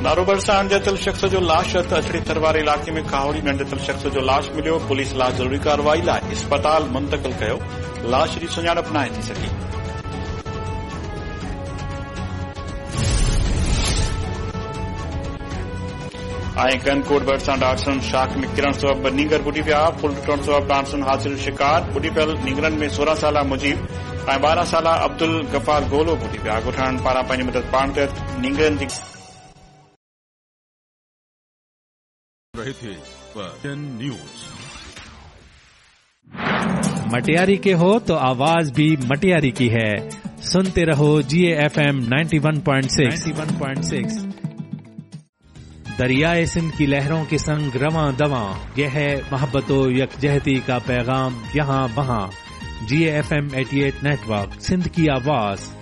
नारोबर सां अणॼातल शख़्स जो लाश अछड़ी थर वारे इलाक़े में कावड़ी में अणॼातल शख़्स जो लाश मिलियो। पुलिस लाश ज़रूरी कार्रवाई लाइ अस्पताल मुंतक़िल कयो। लाश जी सुञाणप नाहे थी सघी। कनकोट भरिसां डांसरन शाख में किरण सबब नींगर बुॾी विया। पुल टुटण सबब डांसरन हासिल शिकार। बुॾी पियल नींगरनि में 16 साला मुजीब ऐं 12 साला अब्दुल गफ़ार गोलो बुॾी विया। ॻोठाणनि पारां पंहिंजी मदद पाण कयत। नींगरनि जी रहे थे न्यूज। मटियारी के हो तो आवाज भी मटियारी की है। सुनते रहो GAFM 91.6। दरियाए सिंध की लहरों के संग रवां दवां, यह है मोहब्बतो यकजहती का पैगाम यहाँ वहाँ। GAFM 88 नेटवर्क, सिंध की आवाज।